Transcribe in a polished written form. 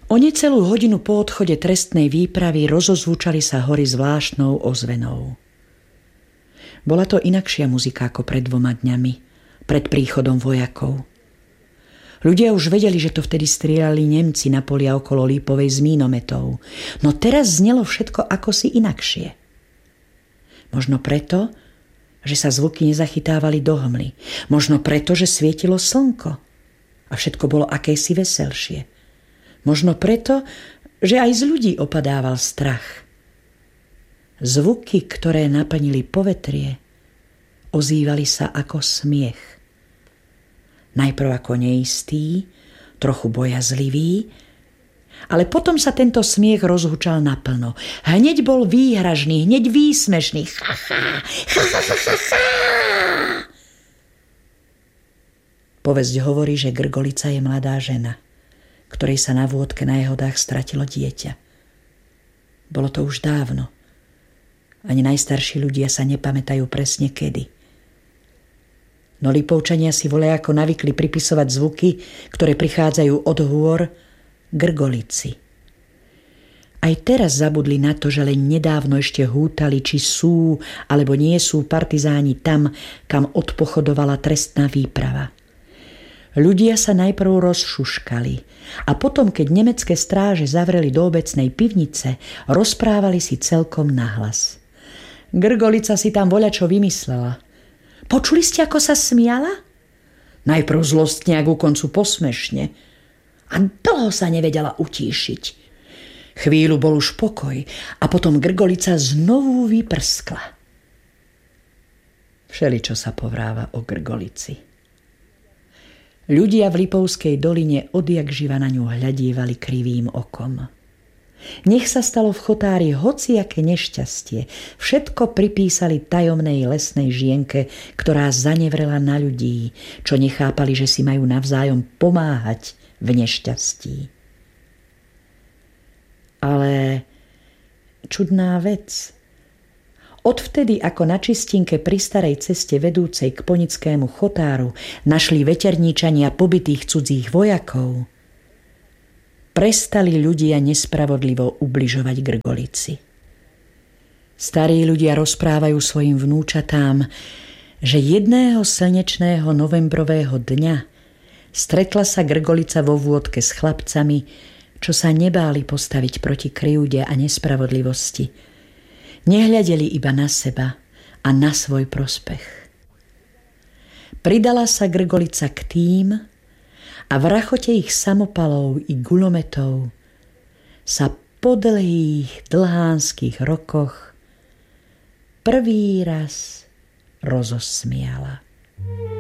O necelú hodinu po odchode trestnej výpravy rozozvučali sa hory zvláštnou ozvenou. Bola to inakšia muzika ako pred 2 dňami, pred príchodom vojakov. Ľudia už vedeli, že to vtedy strieľali Nemci na polia okolo Lípovej z mínometov, no teraz znelo všetko akosi inakšie. Možno preto, že sa zvuky nezachytávali do hmly, možno preto, že svietilo slnko a všetko bolo akési veselšie. Možno preto, že aj z ľudí opadával strach. Zvuky, ktoré naplnili povetrie, ozývali sa ako smiech. Najprv ako neistý, trochu bojazlivý, ale potom sa tento smiech rozhučal naplno. Hneď bol výhražný, hneď výsmešný. Povesť hovorí, že Grgolica je mladá žena, ktorej sa na vôdke na Jahodách stratilo dieťa. Bolo to už dávno. Ani najstarší ľudia sa nepamätajú presne kedy. No Lipovčania si voľajako navykli pripisovať zvuky, ktoré prichádzajú od hôr, Grgolici. Aj teraz zabudli na to, že len nedávno ešte hútali, či sú alebo nie sú partizáni tam, kam odpochodovala trestná výprava. Ľudia sa najprv rozšuškali a potom, keď nemecké stráže zavreli do obecnej pivnice, rozprávali si celkom nahlas. Grgolica si tam voľačo vymyslela. Počuli ste, ako sa smiala? Najprv zlostne a ku koncu posmešne. A dlho sa nevedela utíšiť. Chvíľu bol už pokoj a potom Grgolica znovu vyprskla. Všeličo sa povráva o Grgolici. Ľudia v Lipovskej doline odjakživa na ňu hľadívali krivým okom. Nech sa stalo v Chotári hociaké nešťastie, všetko pripísali tajomnej lesnej žienke, ktorá zanevrela na ľudí, čo nechápali, že si majú navzájom pomáhať v nešťastí. Ale čudná vec. Odvtedy, ako na čistinke pri starej ceste vedúcej k Ponickému Chotáru našli veterníčania pobytých cudzích vojakov, prestali ľudia nespravodlivo ubližovať Grgolici. Starí ľudia rozprávajú svojim vnúčatám, že jedného slnečného novembrového dňa stretla sa Grgolica vo vôdke s chlapcami, čo sa nebáli postaviť proti krivde a nespravodlivosti. Nehľadeli iba na seba a na svoj prospech. Pridala sa Grgolica k tým a v rachote ich samopalov i gulometov sa po dlhých dlhánskych rokoch prvý raz rozosmiala.